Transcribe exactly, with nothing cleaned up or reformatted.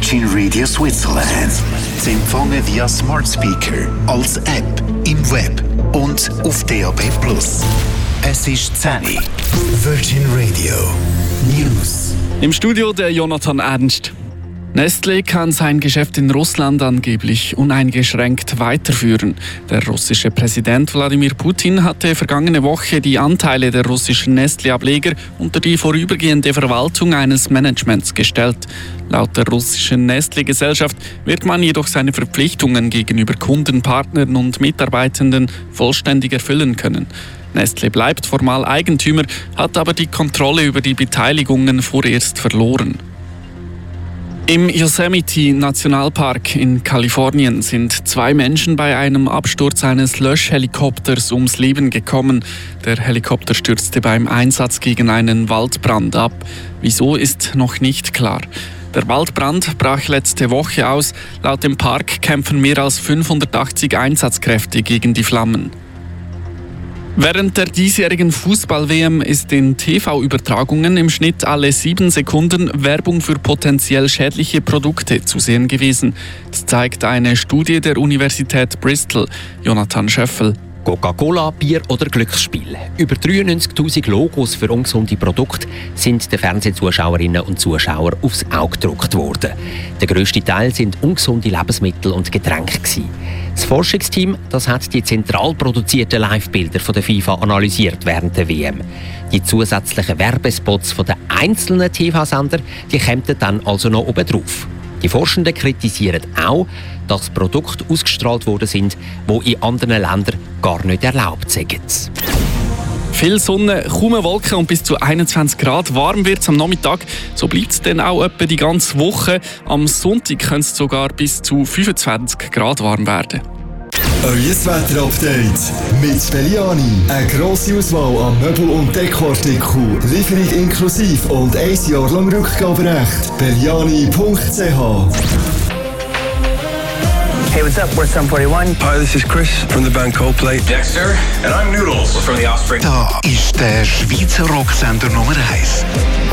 Virgin Radio Switzerland. Zu empfangen via Smart Speaker, als App, im Web und auf D A B plus. Es ist zehn Uhr. Virgin Radio News. Im Studio der Jonathan Ernst. Nestlé kann sein Geschäft in Russland angeblich uneingeschränkt weiterführen. Der russische Präsident Wladimir Putin hatte vergangene Woche die Anteile der russischen Nestlé-Ableger unter die vorübergehende Verwaltung eines Managements gestellt. Laut der russischen Nestlé-Gesellschaft wird man jedoch seine Verpflichtungen gegenüber Kunden, Partnern und Mitarbeitenden vollständig erfüllen können. Nestlé bleibt formal Eigentümer, hat aber die Kontrolle über die Beteiligungen vorerst verloren. Im Yosemite-Nationalpark in Kalifornien sind zwei Menschen bei einem Absturz eines Löschhelikopters ums Leben gekommen. Der Helikopter stürzte beim Einsatz gegen einen Waldbrand ab. Wieso ist noch nicht klar. Der Waldbrand brach letzte Woche aus. Laut dem Park kämpfen mehr als fünfhundertachtzig Einsatzkräfte gegen die Flammen. Während der diesjährigen Fußball-W M ist in T V-Übertragungen im Schnitt alle sieben Sekunden Werbung für potenziell schädliche Produkte zu sehen gewesen. Das zeigt eine Studie der Universität Bristol. Jonathan Schöffel. Coca-Cola, Bier oder Glücksspiel. Über dreiundneunzigtausend Logos für ungesunde Produkte sind den Fernsehzuschauerinnen und Zuschauern aufs Auge gedruckt worden. Der grösste Teil sind ungesunde Lebensmittel und Getränke gewesen. Das Forschungsteam das hat die zentral produzierten Live-Bilder von der FIFA analysiert während der W M. Die zusätzlichen Werbespots von den einzelnen T V-Sender die kommen dann also noch oben drauf. Die Forschenden kritisieren auch, dass Produkte ausgestrahlt worden sind, die in anderen Ländern gar nicht erlaubt sind. Viel Sonne, kaum Wolken und bis zu einundzwanzig Grad. Warm wird es am Nachmittag. So bleibt es dann auch etwa die ganze Woche. Am Sonntag könnte es sogar bis zu fünfundzwanzig Grad warm werden. Euer Wetter-Update mit Belliani. Eine grosse Auswahl an Möbel- und Dekoartikeln. Lieferung inklusiv und ein Jahr lang Rückgaberecht. Belliani punkt c h. Hey, what's up? We're Sum forty-one. Hi, this is Chris from the band Coldplay. Dexter, and I'm Noodles from The Offspring. Da ist der Schweizer Rocksender Nummer eins.